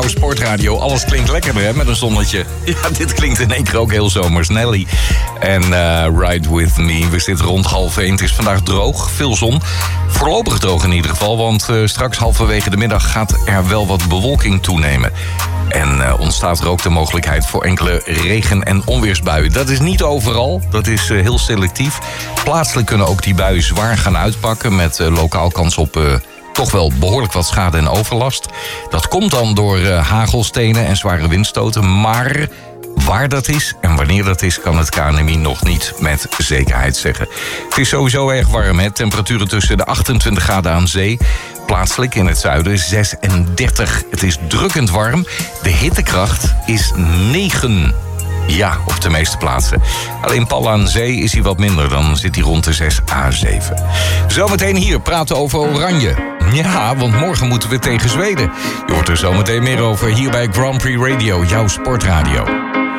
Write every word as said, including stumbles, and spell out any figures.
Sportradio, alles klinkt lekkerder hè, met een zonnetje. Ja, dit klinkt in één keer ook heel zomers. Nelly en uh, Ride With Me. We zitten rond half één. Het is vandaag droog, veel zon. Voorlopig droog in ieder geval, want uh, straks halverwege de middag gaat er wel wat bewolking toenemen. En uh, ontstaat er ook de mogelijkheid voor enkele regen- en onweersbuien. Dat is niet overal, dat is uh, heel selectief. Plaatselijk kunnen ook die buien zwaar gaan uitpakken met uh, lokaal kans op... Uh, toch wel behoorlijk wat schade en overlast. Dat komt dan door uh, hagelstenen en zware windstoten. Maar waar dat is en wanneer dat is... kan het K N M I nog niet met zekerheid zeggen. Het is sowieso erg warm, hè? Temperaturen tussen de achtentwintig graden aan zee... plaatselijk in het zuiden zesendertig. Het is drukkend warm. De hittekracht is negen. Ja, op de meeste plaatsen. Alleen Pal aan Zee is hij wat minder. Dan zit hij rond de zes à zeven. Zometeen hier praten over Oranje. Ja, want morgen moeten we tegen Zweden. Je hoort er zometeen meer over hier bij Grand Prix Radio, jouw sportradio.